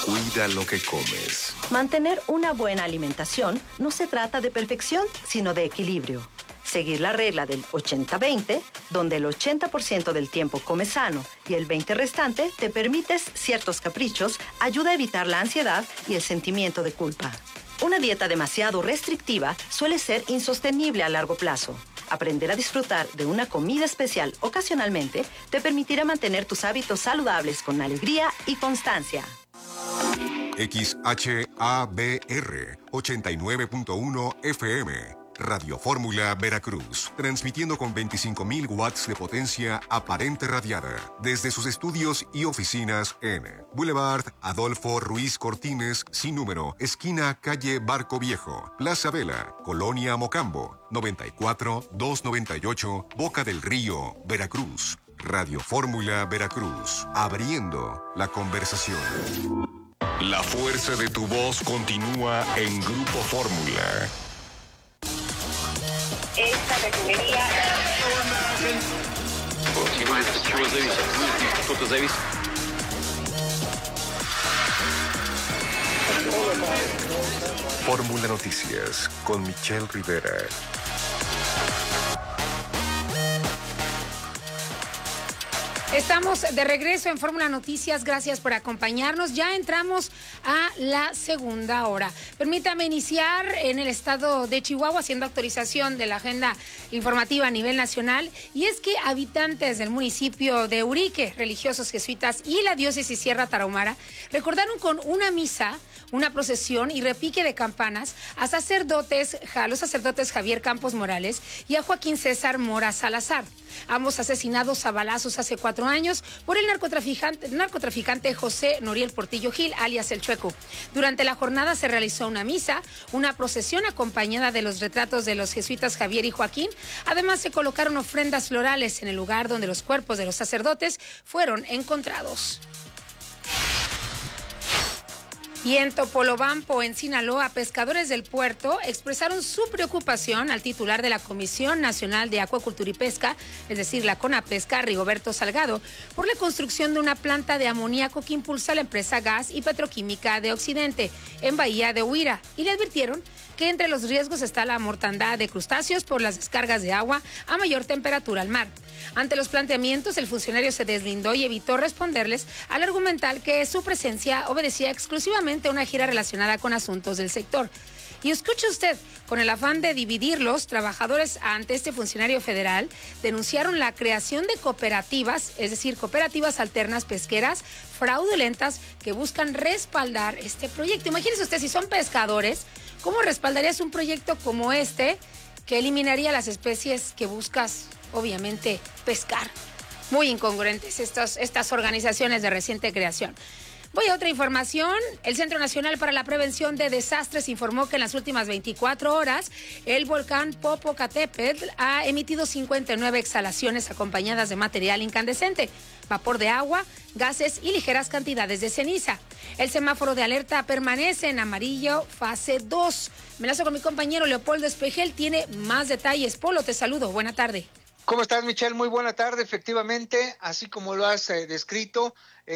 Cuida lo que comes. Mantener una buena alimentación no se trata de perfección, sino de equilibrio. Seguir la regla del 80-20, donde el 80% del tiempo comes sano y el 20% restante te permites ciertos caprichos, ayuda a evitar la ansiedad y el sentimiento de culpa. Una dieta demasiado restrictiva suele ser insostenible a largo plazo. Aprender a disfrutar de una comida especial ocasionalmente te permitirá mantener tus hábitos saludables con alegría y constancia. XHABR 89.1 FM. Radio Fórmula Veracruz, transmitiendo con 25.000 watts de potencia aparente radiada desde sus estudios y oficinas en Boulevard Adolfo Ruiz Cortines, sin número, esquina calle Barco Viejo, Plaza Vela, Colonia Mocambo, 94-298, Boca del Río, Veracruz. Radio Fórmula Veracruz, abriendo la conversación. La fuerza de tu voz continúa en Grupo Fórmula. Esta refinería... Fórmula Noticias con Michelle Rivera. Estamos de regreso en Fórmula Noticias, gracias por acompañarnos. Ya entramos a la segunda hora. Permítame iniciar en el estado de Chihuahua haciendo actualización de la agenda informativa a nivel nacional. Y es que habitantes del municipio de Urique, religiosos jesuitas y la diócesis Sierra Tarahumara recordaron con una misa, una procesión y repique de campanas a los sacerdotes Javier Campos Morales y a Joaquín César Mora Salazar, ambos asesinados a balazos hace 4 años por el narcotraficante José Noriel Portillo Gil, alias El Chueco. Durante la jornada se realizó una misa, una procesión acompañada de los retratos de los jesuitas Javier y Joaquín. Además, se colocaron ofrendas florales en el lugar donde los cuerpos de los sacerdotes fueron encontrados. Y en Topolobampo, en Sinaloa, pescadores del puerto expresaron su preocupación al titular de la Comisión Nacional de Acuacultura y Pesca, es decir, la CONAPESCA, Rigoberto Salgado, por la construcción de una planta de amoníaco que impulsa la empresa Gas y Petroquímica de Occidente en Bahía de Huira, y le advirtieron que entre los riesgos está la mortandad de crustáceos por las descargas de agua a mayor temperatura al mar. Ante los planteamientos, el funcionario se deslindó y evitó responderles al argumentar que su presencia obedecía exclusivamente a una gira relacionada con asuntos del sector. Y escuche usted, con el afán de dividirlos, trabajadores ante este funcionario federal denunciaron la creación de cooperativas, es decir, cooperativas alternas pesqueras fraudulentas que buscan respaldar este proyecto. Imagínese usted, si son pescadores, ¿cómo respaldarías un proyecto como este que eliminaría las especies que buscas, obviamente, pescar? Muy incongruentes estas organizaciones de reciente creación. Voy a otra información. El Centro Nacional para la Prevención de Desastres informó que en las últimas 24 horas el volcán Popocatépetl ha emitido 59 exhalaciones acompañadas de material incandescente, vapor de agua, gases y ligeras cantidades de ceniza. El semáforo de alerta permanece en amarillo, fase 2. Me enlazo con mi compañero Leopoldo Espejel, tiene más detalles. Polo, te saludo. Buena tarde. ¿Cómo estás, Michelle? Muy buena tarde. Efectivamente, así como lo has descrito,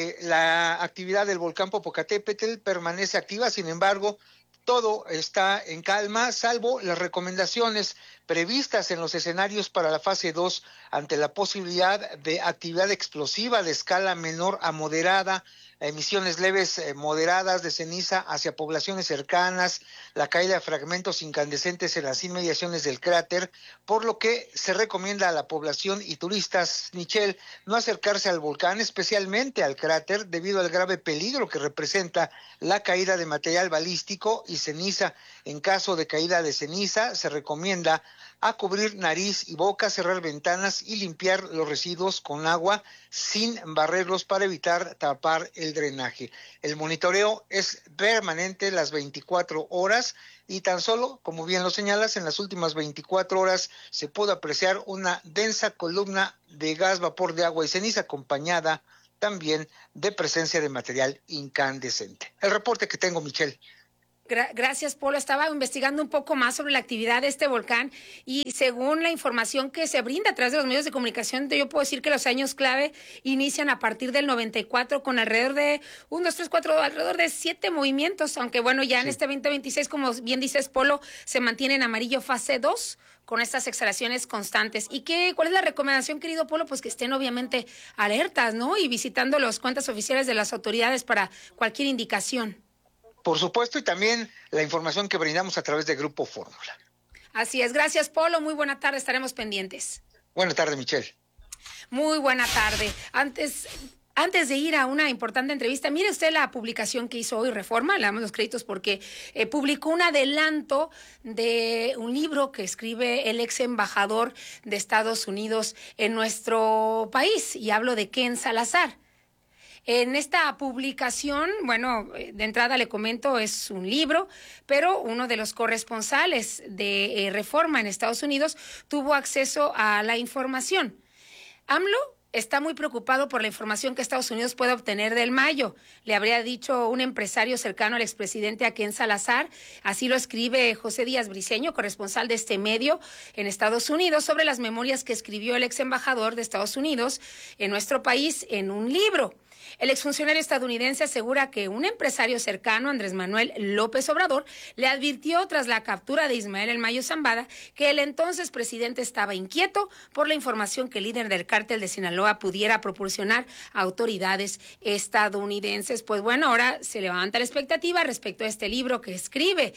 la actividad del volcán Popocatépetl permanece activa. Sin embargo, todo está en calma, salvo las recomendaciones previstas en los escenarios para la fase 2 ante la posibilidad de actividad explosiva de escala menor a moderada, emisiones leves moderadas de ceniza hacia poblaciones cercanas, la caída de fragmentos incandescentes en las inmediaciones del cráter, por lo que se recomienda a la población y turistas, Michelle, no acercarse al volcán, especialmente al cráter, debido al grave peligro que representa la caída de material balístico y ceniza. En caso de caída de ceniza, se recomienda a cubrir nariz y boca, cerrar ventanas y limpiar los residuos con agua sin barrerlos para evitar tapar el drenaje. El monitoreo es permanente las 24 horas y tan solo, como bien lo señalas, en las últimas 24 horas se pudo apreciar una densa columna de gas, vapor de agua y ceniza acompañada también de presencia de material incandescente. El reporte que tengo, Michelle. Gracias, Polo. Estaba investigando un poco más sobre la actividad de este volcán y según la información que se brinda a través de los medios de comunicación, yo puedo decir que los años clave inician a partir del 94 con alrededor de 1, 2, 3, 4, alrededor de 7 movimientos, aunque bueno, ya en este 2026, como bien dices, Polo, se mantiene en amarillo fase 2 con estas exhalaciones constantes. ¿Y cuál es la recomendación, querido Polo? Pues que estén obviamente alertas, ¿no? Y visitando las cuentas oficiales de las autoridades para cualquier indicación. Por supuesto, y también la información que brindamos a través de Grupo Fórmula. Así es. Gracias, Polo. Muy buena tarde. Estaremos pendientes. Buena tarde, Michelle. Muy buena tarde. Antes de ir a una importante entrevista, mire usted la publicación que hizo hoy Reforma, le damos los créditos porque publicó un adelanto de un libro que escribe el ex embajador de Estados Unidos en nuestro país, y hablo de Ken Salazar. En esta publicación, bueno, de entrada le comento, es un libro, pero uno de los corresponsales de Reforma en Estados Unidos tuvo acceso a la información. AMLO está muy preocupado por la información que Estados Unidos puede obtener del Mayo. Le habría dicho un empresario cercano al expresidente Ken Salazar. Así lo escribe José Díaz Briceño, corresponsal de este medio en Estados Unidos, sobre las memorias que escribió el ex embajador de Estados Unidos en nuestro país en un libro. El exfuncionario estadounidense asegura que un empresario cercano, Andrés Manuel López Obrador, le advirtió tras la captura de Ismael El Mayo Zambada que el entonces presidente estaba inquieto por la información que el líder del cártel de Sinaloa pudiera proporcionar a autoridades estadounidenses. Pues bueno, ahora se levanta la expectativa respecto a este libro que escribe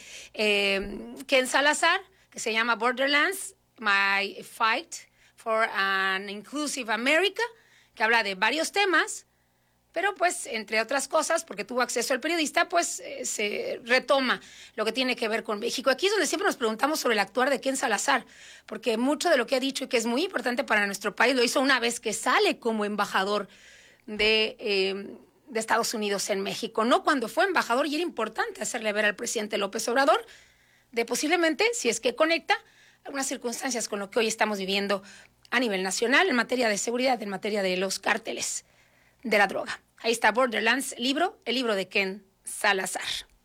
Ken Salazar, que se llama Borderlands, My Fight for an Inclusive America, que habla de varios temas. Pero pues, entre otras cosas, porque tuvo acceso el periodista, pues se retoma lo que tiene que ver con México. Aquí es donde siempre nos preguntamos sobre el actuar de Ken Salazar, porque mucho de lo que ha dicho y que es muy importante para nuestro país lo hizo una vez que sale como embajador de Estados Unidos en México, no cuando fue embajador, y era importante hacerle ver al presidente López Obrador de posiblemente, si es que conecta, algunas circunstancias con lo que hoy estamos viviendo a nivel nacional en materia de seguridad, en materia de los cárteles de la droga. Ahí está Borderlands, el libro de Ken Salazar.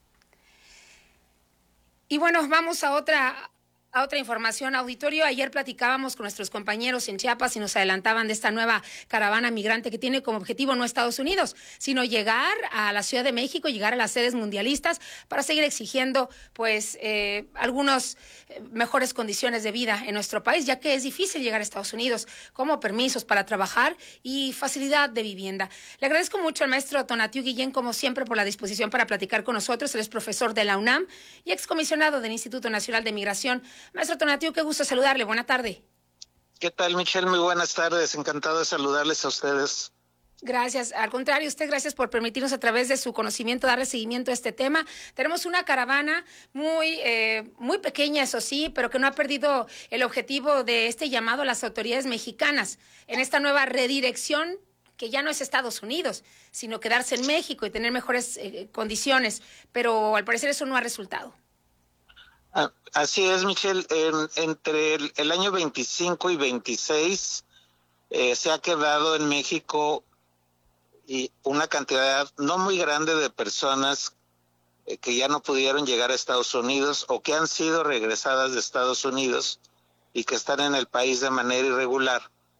Y bueno, vamos a otra información, auditorio. Ayer platicábamos con nuestros compañeros en Chiapas y nos adelantaban de esta nueva caravana migrante que tiene como objetivo no Estados Unidos, sino llegar a la Ciudad de México, llegar a las sedes mundialistas para seguir exigiendo pues algunas mejores condiciones de vida en nuestro país, ya que es difícil llegar a Estados Unidos, como permisos para trabajar y facilidad de vivienda. Le agradezco mucho al maestro Tonatiuh Guillén, como siempre, por la disposición para platicar con nosotros. Él es profesor de la UNAM y excomisionado del Instituto Nacional de Migración. Maestro Tonatiuh, qué gusto saludarle. Buena tarde. ¿Qué tal, Michelle? Muy buenas tardes. Encantado de saludarles a ustedes. Gracias. Al contrario, usted, gracias por permitirnos a través de su conocimiento darle seguimiento a este tema. Tenemos una caravana muy pequeña, eso sí, pero que no ha perdido el objetivo de este llamado a las autoridades mexicanas en esta nueva redirección, que ya no es Estados Unidos, sino quedarse en México y tener mejores condiciones. Pero al parecer eso no ha resultado. Así es, Michelle. Entre el año 25 y 26 se ha quedado en México una cantidad no muy grande de personas que ya no pudieron llegar a Estados Unidos o que han sido regresadas de Estados Unidos y que están en el país de manera irregular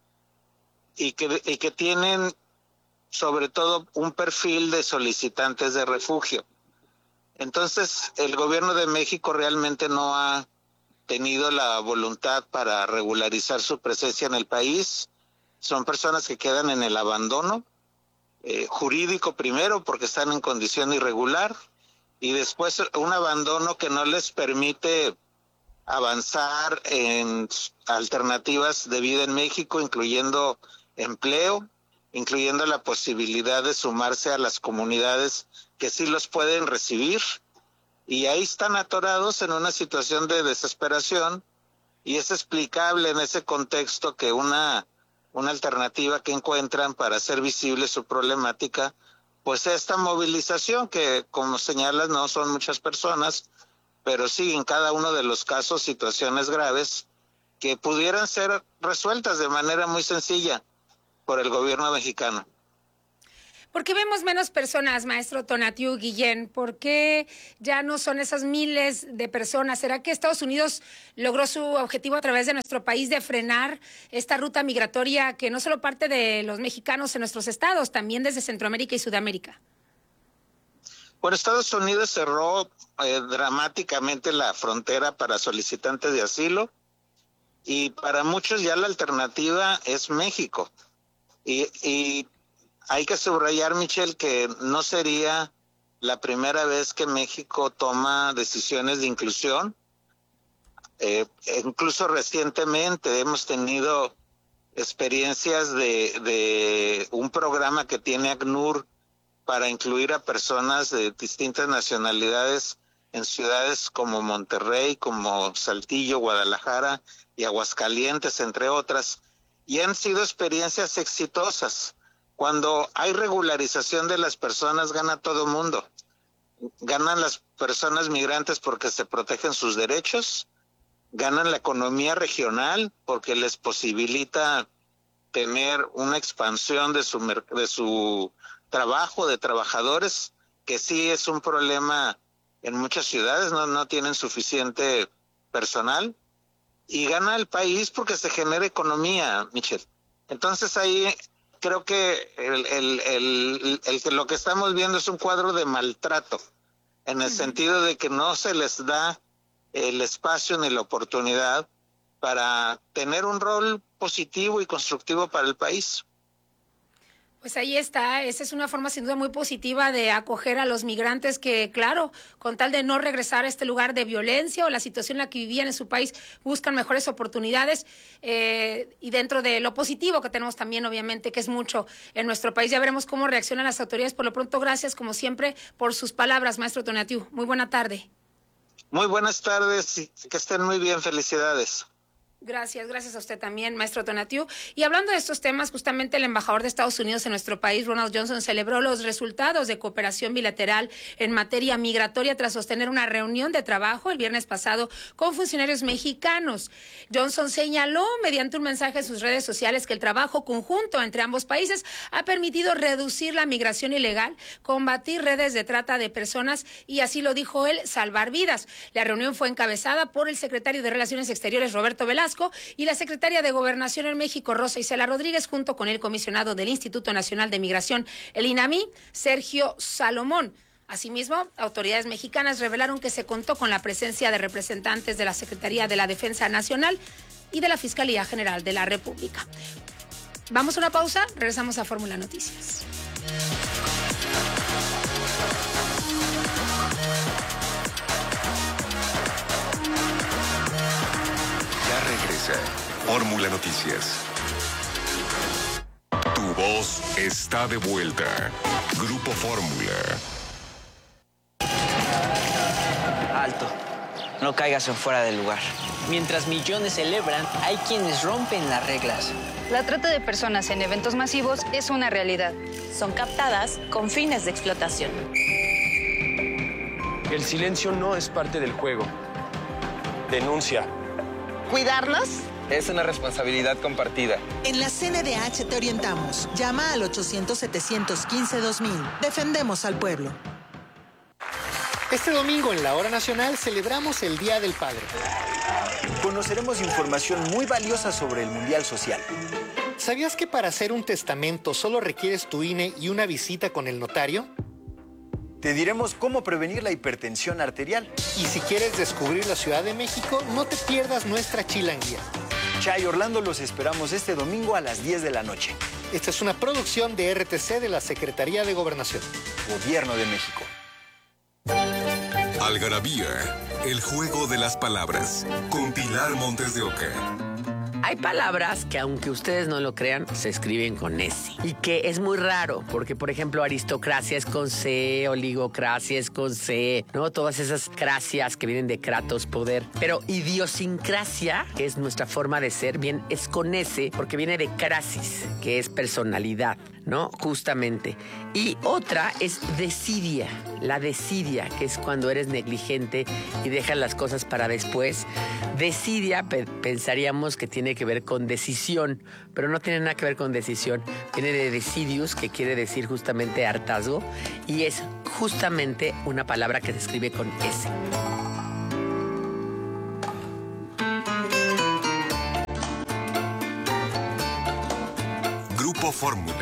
y que tienen sobre todo un perfil de solicitantes de refugio. Entonces, el gobierno de México realmente no ha tenido la voluntad para regularizar su presencia en el país. Son personas que quedan en el abandono jurídico primero, porque están en condición irregular, y después un abandono que no les permite avanzar en alternativas de vida en México, incluyendo empleo, incluyendo la posibilidad de sumarse a las comunidades que sí los pueden recibir, y ahí están atorados en una situación de desesperación, y es explicable en ese contexto que una alternativa que encuentran para hacer visible su problemática, pues esta movilización que, como señalas, no son muchas personas, pero sí en cada uno de los casos situaciones graves que pudieran ser resueltas de manera muy sencilla por el gobierno mexicano. ¿Por qué vemos menos personas, maestro Tonatiuh Guillén? ¿Por qué ya no son esas miles de personas? ¿Será que Estados Unidos logró su objetivo a través de nuestro país de frenar esta ruta migratoria que no solo parte de los mexicanos en nuestros estados, también desde Centroamérica y Sudamérica? Bueno, Estados Unidos cerró dramáticamente la frontera para solicitantes de asilo y para muchos ya la alternativa es México. Y hay que subrayar, Michelle, que no sería la primera vez que México toma decisiones de inclusión. Incluso recientemente hemos tenido experiencias de un programa que tiene ACNUR para incluir a personas de distintas nacionalidades en ciudades como Monterrey, como Saltillo, Guadalajara y Aguascalientes, entre otras, y han sido experiencias exitosas. Cuando hay regularización de las personas, gana todo mundo. Ganan las personas migrantes porque se protegen sus derechos, ganan la economía regional porque les posibilita tener una expansión de su trabajo, de trabajadores, que sí es un problema en muchas ciudades, no tienen suficiente personal, y gana el país porque se genera economía, Michelle. Entonces ahí creo que lo que estamos viendo es un cuadro de maltrato, en el sentido de que no se les da el espacio ni la oportunidad para tener un rol positivo y constructivo para el país. Pues ahí está, esa es una forma sin duda muy positiva de acoger a los migrantes que, claro, con tal de no regresar a este lugar de violencia o la situación en la que vivían en su país, buscan mejores oportunidades y dentro de lo positivo que tenemos también, obviamente, que es mucho en nuestro país. Ya veremos cómo reaccionan las autoridades. Por lo pronto, gracias, como siempre, por sus palabras, maestro Tonatiuh. Muy buena tarde. Muy buenas tardes y que estén muy bien. Felicidades. Gracias a usted también, maestro Tonatiuh. Y hablando de estos temas, justamente el embajador de Estados Unidos en nuestro país, Ronald Johnson, celebró los resultados de cooperación bilateral en materia migratoria tras sostener una reunión de trabajo el viernes pasado con funcionarios mexicanos. Johnson señaló mediante un mensaje en sus redes sociales que el trabajo conjunto entre ambos países ha permitido reducir la migración ilegal, combatir redes de trata de personas y, así lo dijo él, salvar vidas. La reunión fue encabezada por el secretario de Relaciones Exteriores, Roberto Velasco, y la secretaria de Gobernación en México, Rosa Isela Rodríguez, junto con el comisionado del Instituto Nacional de Migración, el INAMI, Sergio Salomón. Asimismo, autoridades mexicanas revelaron que se contó con la presencia de representantes de la Secretaría de la Defensa Nacional y de la Fiscalía General de la República. Vamos a una pausa, regresamos a Fórmula Noticias. Fórmula Noticias. Tu voz está de vuelta. Grupo Fórmula. Alto. No caigas en fuera del lugar. Mientras millones celebran, hay quienes rompen las reglas. La trata de personas en eventos masivos es una realidad. Son captadas con fines de explotación. El silencio no es parte del juego. Denuncia. ¿Cuidarlas? Es una responsabilidad compartida. En la CNDH te orientamos. Llama al 800-715-2000. Defendemos al pueblo. Este domingo en la Hora Nacional celebramos el Día del Padre. Conoceremos información muy valiosa sobre el Mundial Social. ¿Sabías que para hacer un testamento solo requieres tu INE y una visita con el notario? Te diremos cómo prevenir la hipertensión arterial. Y si quieres descubrir la Ciudad de México, no te pierdas nuestra chilanguía. Chay Orlando, los esperamos este domingo a las 10 de la noche. Esta es una producción de RTC de la Secretaría de Gobernación. Gobierno de México. Algarabía, el juego de las palabras, con Pilar Montes de Oca. Hay palabras que, aunque ustedes no lo crean, se escriben con S. Y que es muy raro, porque, por ejemplo, aristocracia es con C, oligocracia es con C, ¿no? Todas esas cracias que vienen de kratos, poder. Pero idiosincrasia, que es nuestra forma de ser, bien, es con S, porque viene de crasis, que es personalidad, ¿no? Justamente. Y otra es desidia, la desidia, que es cuando eres negligente y dejas las cosas para después. Desidia pensaríamos que tiene que ver con decisión, pero no tiene nada que ver con decisión. Viene de decidius, que quiere decir justamente hartazgo, y es justamente una palabra que se escribe con S. Grupo Fórmula.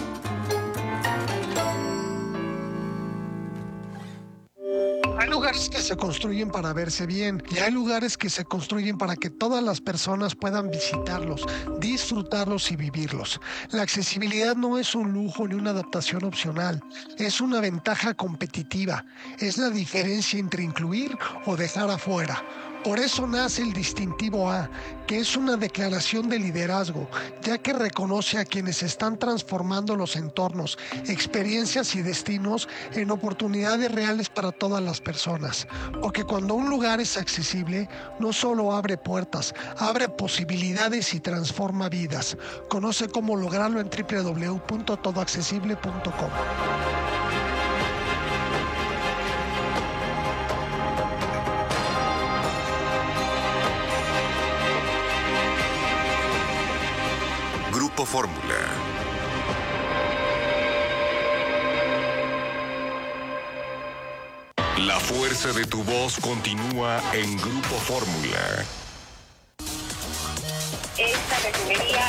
Hay lugares que se construyen para verse bien y hay lugares que se construyen para que todas las personas puedan visitarlos, disfrutarlos y vivirlos. La accesibilidad no es un lujo ni una adaptación opcional, es una ventaja competitiva, es la diferencia entre incluir o dejar afuera. Por eso nace el distintivo A, que es una declaración de liderazgo, ya que reconoce a quienes están transformando los entornos, experiencias y destinos en oportunidades reales para todas las personas. Porque cuando un lugar es accesible, no solo abre puertas, abre posibilidades y transforma vidas. Conoce cómo lograrlo en www.todoaccesible.com. Grupo Fórmula. La fuerza de tu voz continúa en Grupo Fórmula. Esta refinería...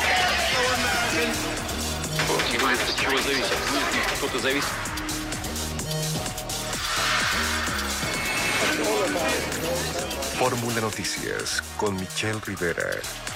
Fórmula Noticias con Michelle Rivera.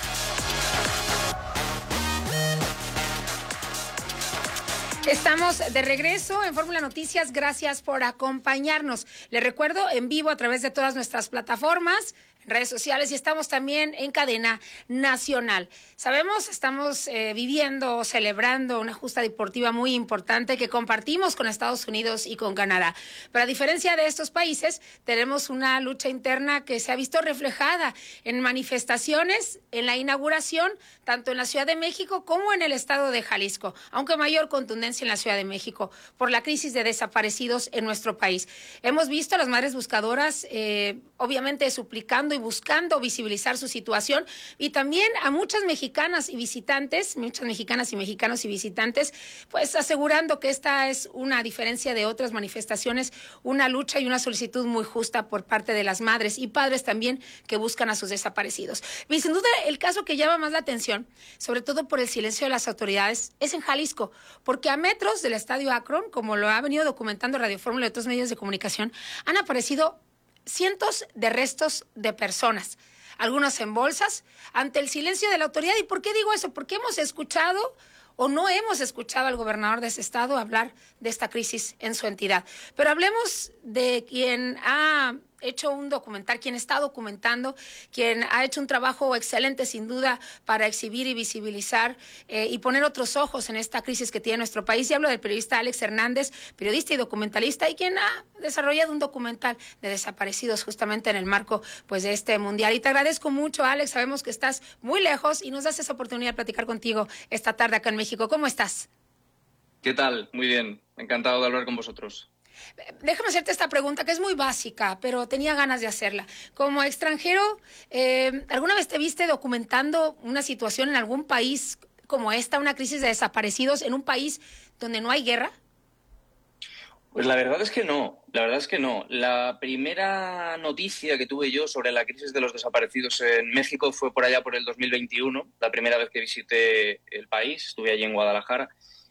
Estamos de regreso en Fórmula Noticias. Gracias por acompañarnos. Les recuerdo, en vivo a través de todas nuestras plataformas, en redes sociales, y estamos también en cadena nacional. Sabemos, estamos viviendo, celebrando una justa deportiva muy importante que compartimos con Estados Unidos y con Canadá. Pero a diferencia de estos países, tenemos una lucha interna que se ha visto reflejada en manifestaciones, en la inauguración, tanto en la Ciudad de México como en el estado de Jalisco, aunque mayor contundencia en la Ciudad de México, por la crisis de desaparecidos en nuestro país. Hemos visto a las madres buscadoras, obviamente suplicando y buscando visibilizar su situación, y también a muchas mexicanas y visitantes, muchas mexicanas y mexicanos y visitantes, pues asegurando que esta es una diferencia de otras manifestaciones, una lucha y una solicitud muy justa por parte de las madres y padres también que buscan a sus desaparecidos. Y sin duda el caso que llama más la atención, sobre todo por el silencio de las autoridades, es en Jalisco, porque a metros del Estadio Akron, como lo ha venido documentando Radio Fórmula y otros medios de comunicación, han aparecido cientos de restos de personas, algunos en bolsas, ante el silencio de la autoridad. ¿Y por qué digo eso? Porque hemos escuchado o no hemos escuchado al gobernador de ese estado hablar de esta crisis en su entidad. Pero hablemos de quien ha hecho un documental, quien está documentando, quien ha hecho un trabajo excelente sin duda para exhibir y visibilizar y poner otros ojos en esta crisis que tiene nuestro país. Y hablo del periodista Alex Hernández, periodista y documentalista, y quien ha desarrollado un documental de desaparecidos justamente en el marco pues de este mundial. Y te agradezco mucho, Alex, sabemos que estás muy lejos y nos das esa oportunidad de platicar contigo esta tarde acá en México. ¿Cómo estás? ¿Qué tal? Muy bien, encantado de hablar con vosotros. Déjame hacerte esta pregunta que es muy básica, pero tenía ganas de hacerla. Como extranjero, ¿alguna vez te viste documentando una situación en algún país como esta, una crisis de desaparecidos en un país donde no hay guerra? Pues la verdad es que no, La primera noticia que tuve yo sobre la crisis de los desaparecidos en México fue por allá por el 2021, la primera vez que visité el país, estuve allí en Guadalajara.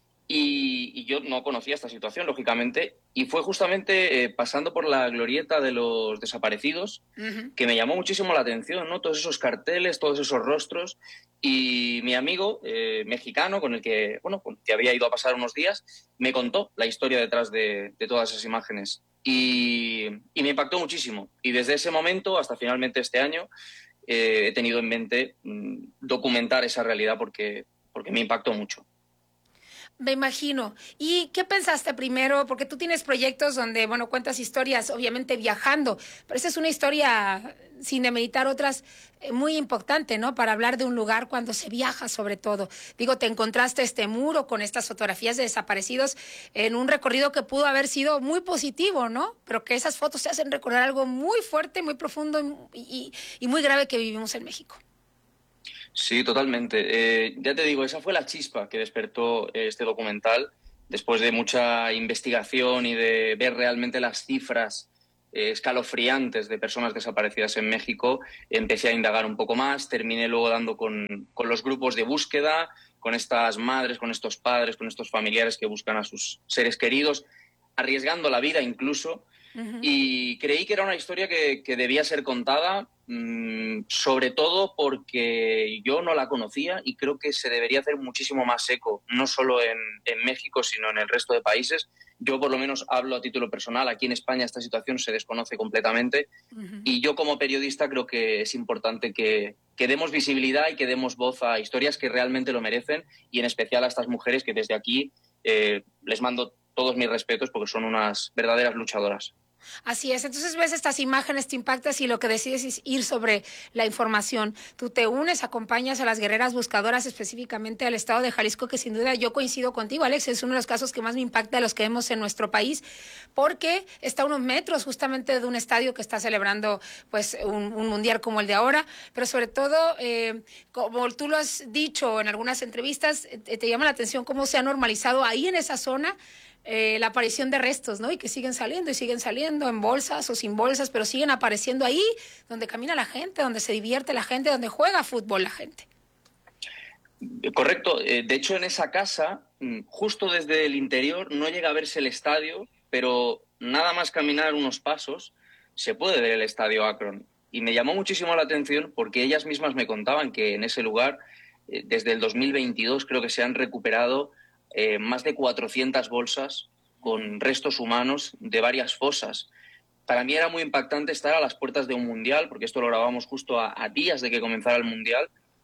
Y yo no conocía esta situación, lógicamente, y fue justamente pasando por la glorieta de los desaparecidos que me llamó muchísimo la atención, ¿no? Todos esos carteles, todos esos rostros, y mi amigo mexicano con el que había ido a pasar unos días, me contó la historia detrás de todas esas imágenes y me impactó muchísimo. Y desde ese momento hasta finalmente este año he tenido en mente documentar esa realidad porque me impactó mucho. Me imagino. ¿Y qué pensaste primero? Porque tú tienes proyectos donde, bueno, cuentas historias, obviamente viajando, pero esa es una historia, sin demeritar otras, muy importante, ¿no? Para hablar de un lugar cuando se viaja, sobre todo. Digo, te encontraste este muro con estas fotografías de desaparecidos en un recorrido que pudo haber sido muy positivo, ¿no? Pero que esas fotos te hacen recordar algo muy fuerte, muy profundo y muy grave que vivimos en México. Sí, totalmente. Ya te digo, esa fue la chispa que despertó este documental después de mucha investigación y de ver realmente las cifras escalofriantes de personas desaparecidas en México. Empecé a indagar un poco más, terminé luego dando con los grupos de búsqueda, con estas madres, con estos padres, con estos familiares que buscan a sus seres queridos, arriesgando la vida incluso. Y creí que era una historia que debía ser contada, sobre todo porque yo no la conocía y creo que se debería hacer muchísimo más eco, no solo en México, sino en el resto de países. Yo por lo menos hablo a título personal. Aquí en España esta situación se desconoce completamente y yo como periodista creo que es importante que demos visibilidad y que demos voz a historias que realmente lo merecen, y en especial a estas mujeres que desde aquí les mando todos mis respetos porque son unas verdaderas luchadoras. Así es, entonces ves estas imágenes, te impactas y lo que decides es ir sobre la información. Tú te unes, acompañas a las guerreras buscadoras, específicamente al estado de Jalisco, que sin duda yo coincido contigo, Alex, es uno de los casos que más me impacta de los que vemos en nuestro país, porque está a unos metros justamente de un estadio que está celebrando pues un mundial como el de ahora, pero sobre todo, como tú lo has dicho en algunas entrevistas, te llama la atención cómo se ha normalizado ahí en esa zona la aparición de restos, ¿no? Y que siguen saliendo en bolsas o sin bolsas, pero siguen apareciendo ahí donde camina la gente, donde se divierte la gente, donde juega fútbol la gente. Correcto. De hecho, en esa casa, justo desde el interior, no llega a verse el estadio, pero nada más caminar unos pasos se puede ver el estadio Akron. Y me llamó muchísimo la atención porque ellas mismas me contaban que en ese lugar, desde el 2022, creo que se han recuperado más de 400 bolsas con restos humanos de varias fosas. Para mí era muy impactante estar a las puertas de un mundial, porque esto lo grabamos justo a días de que comenzara el mundial.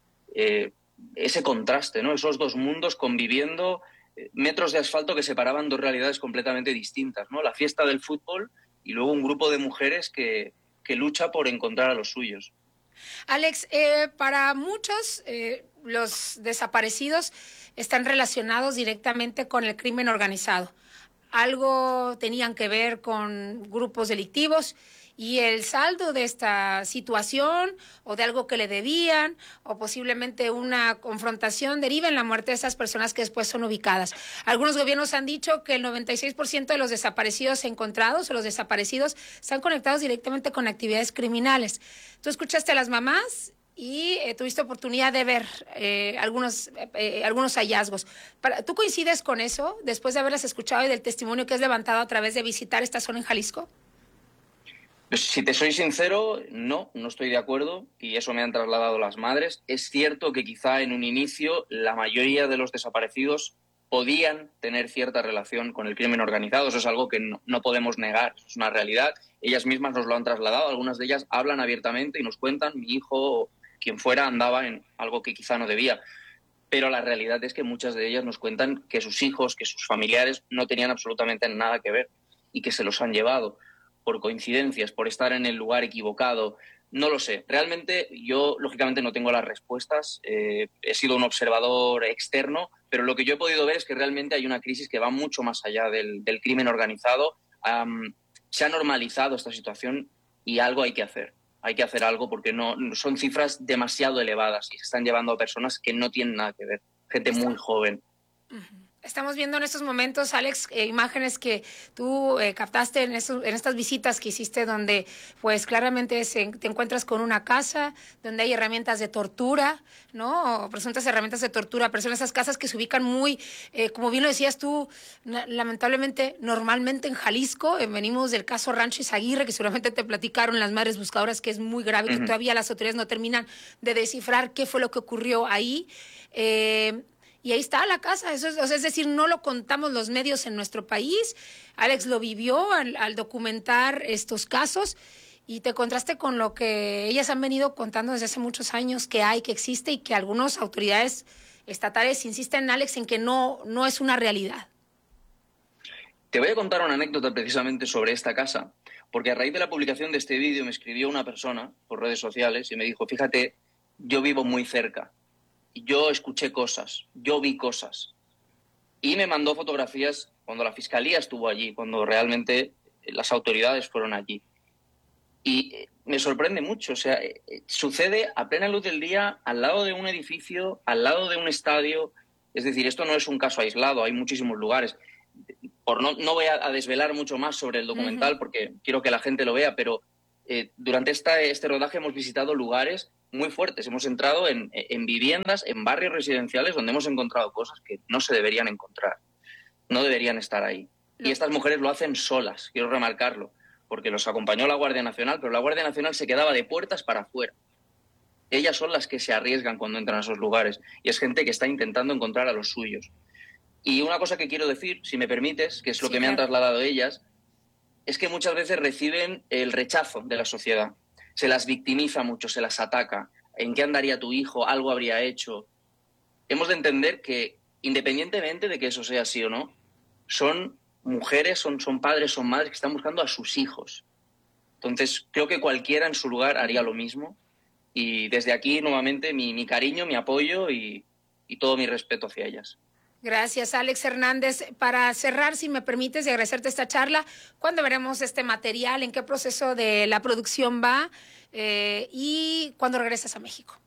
Ese contraste, ¿no? Esos dos mundos conviviendo, metros de asfalto que separaban dos realidades completamente distintas, ¿no? La fiesta del fútbol y luego un grupo de mujeres que lucha por encontrar a los suyos. Alex, para muchos los desaparecidos están relacionados directamente con el crimen organizado. Algo tenían que ver con grupos delictivos y el saldo de esta situación o de algo que le debían o posiblemente una confrontación deriva en la muerte de esas personas que después son ubicadas. Algunos gobiernos han dicho que el 96% de los desaparecidos encontrados o los desaparecidos están conectados directamente con actividades criminales. ¿Tú escuchaste a las mamás? Y tuviste oportunidad de ver algunos hallazgos. ¿Tú coincides con eso después de haberlas escuchado y del testimonio que has levantado a través de visitar esta zona en Jalisco? Pues, si te soy sincero, no estoy de acuerdo y eso me han trasladado las madres. Es cierto que quizá en un inicio la mayoría de los desaparecidos podían tener cierta relación con el crimen organizado. Eso es algo que no podemos negar, es una realidad. Ellas mismas nos lo han trasladado, algunas de ellas hablan abiertamente y nos cuentan, mi hijo, quien fuera, andaba en algo que quizá no debía. Pero la realidad es que muchas de ellas nos cuentan que sus hijos, que sus familiares no tenían absolutamente nada que ver y que se los han llevado por coincidencias, por estar en el lugar equivocado. No lo sé. Realmente yo, lógicamente, no tengo las respuestas. He sido un observador externo, pero lo que yo he podido ver es que realmente hay una crisis que va mucho más allá del crimen organizado. Se ha normalizado esta situación y algo hay que hacer. Hay que hacer algo porque no son cifras demasiado elevadas y se están llevando a personas que no tienen nada que ver, gente muy joven. Estamos viendo en estos momentos, Alex, imágenes que tú captaste en estas visitas que hiciste donde pues claramente te encuentras con una casa donde hay herramientas de tortura, ¿no? O presuntas herramientas de tortura, pero son esas casas que se ubican muy, como bien lo decías tú, lamentablemente, normalmente en Jalisco, venimos del caso Rancho Izaguirre, que seguramente te platicaron las madres buscadoras, que es muy grave, que todavía las autoridades no terminan de descifrar qué fue lo que ocurrió ahí. Y ahí está la casa, es decir, no lo contamos los medios en nuestro país. Alex lo vivió al documentar estos casos y te contraste con lo que ellas han venido contando desde hace muchos años, que hay, que existe y que algunas autoridades estatales insisten, Alex, en que no es una realidad. Te voy a contar una anécdota precisamente sobre esta casa, porque a raíz de la publicación de este vídeo me escribió una persona por redes sociales y me dijo, fíjate, yo vivo muy cerca, yo escuché cosas, yo vi cosas. Y me mandó fotografías cuando la fiscalía estuvo allí, cuando realmente las autoridades fueron allí. Y me sorprende mucho, o sea, sucede a plena luz del día, al lado de un edificio, al lado de un estadio. Es decir, esto no es un caso aislado, hay muchísimos lugares. No voy a desvelar mucho más sobre el documental porque quiero que la gente lo vea, pero durante este rodaje hemos visitado lugares muy fuertes. Hemos entrado en viviendas, en barrios residenciales donde hemos encontrado cosas que no se deberían encontrar, no deberían estar ahí. Y estas mujeres lo hacen solas, quiero remarcarlo, porque los acompañó la Guardia Nacional, pero la Guardia Nacional se quedaba de puertas para afuera. Ellas son las que se arriesgan cuando entran a esos lugares y es gente que está intentando encontrar a los suyos. Y una cosa que quiero decir, si me permites, que es lo que me han trasladado ellas, es que muchas veces reciben el rechazo de la sociedad. Se las victimiza mucho, se las ataca. ¿En qué andaría tu hijo? ¿Algo habría hecho? Hemos de entender que, independientemente de que eso sea así o no, son mujeres, son padres, son madres que están buscando a sus hijos. Entonces, creo que cualquiera en su lugar haría lo mismo. Y desde aquí, nuevamente, mi cariño, mi apoyo y todo mi respeto hacia ellas. Gracias, Alex Hernández. Para cerrar, si me permites, y agradecerte esta charla, ¿cuándo veremos este material? ¿En qué proceso de la producción va? ¿Y cuándo regresas a México?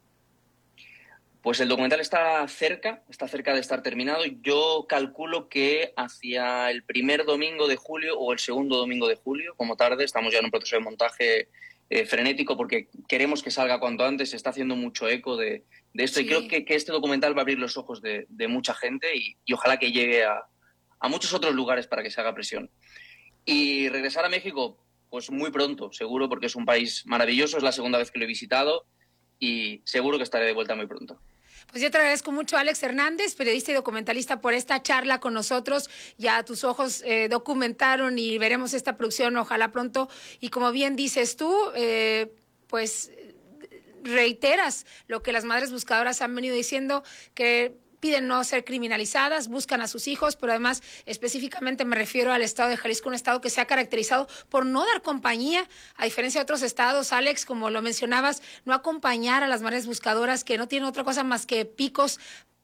Pues el documental está cerca de estar terminado. Yo calculo que hacia el primer domingo de julio o el segundo domingo de julio, como tarde, estamos ya en un proceso de montaje frenético porque queremos que salga cuanto antes. Se está haciendo mucho eco de esto, sí. Y creo que este documental va a abrir los ojos de mucha gente y ojalá que llegue a muchos otros lugares para que se haga presión. Y regresar a México, pues muy pronto, seguro, porque es un país maravilloso, es la segunda vez que lo he visitado y seguro que estaré de vuelta muy pronto. Pues yo te agradezco mucho, Alex Hernández, periodista y documentalista, por esta charla con nosotros. Ya tus ojos documentaron y veremos esta producción, ojalá pronto. Y como bien dices tú, pues reiteras lo que las madres buscadoras han venido diciendo, que piden no ser criminalizadas, buscan a sus hijos, pero además específicamente me refiero al estado de Jalisco, un estado que se ha caracterizado por no dar compañía, a diferencia de otros estados, Alex, como lo mencionabas, no acompañar a las madres buscadoras que no tienen otra cosa más que picos,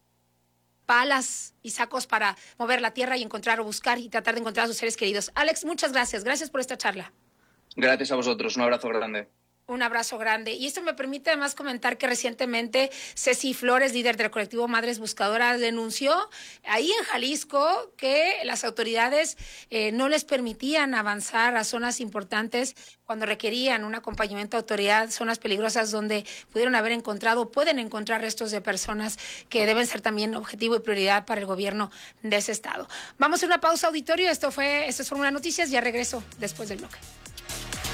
palas y sacos para mover la tierra y encontrar o buscar y tratar de encontrar a sus seres queridos. Alex, muchas gracias. Gracias por esta charla. Gracias a vosotros. Un abrazo grande. Un abrazo grande. Y esto me permite además comentar que recientemente Ceci Flores, líder del colectivo Madres Buscadoras, denunció ahí en Jalisco que las autoridades no les permitían avanzar a zonas importantes cuando requerían un acompañamiento de autoridad, zonas peligrosas donde pudieron haber encontrado, pueden encontrar restos de personas que deben ser también objetivo y prioridad para el gobierno de ese estado. Vamos a una pausa, auditorio. Esto es Fórmula Noticias. Ya regreso después del bloque.